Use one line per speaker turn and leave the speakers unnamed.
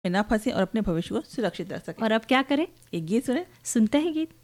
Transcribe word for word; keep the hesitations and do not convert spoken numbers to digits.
ना फंसे और अपने भविष्य को सुरक्षित रख सके।
और अब क्या करें?
एक गीत सुने।
सुनते हैं गीत।